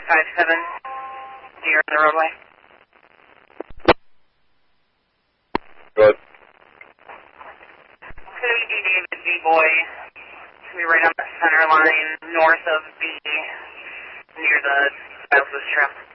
57, deer on the roadway. Good. 280 David B. Boy. It's going to be right on the center line, north of B, near the Southwest Strip.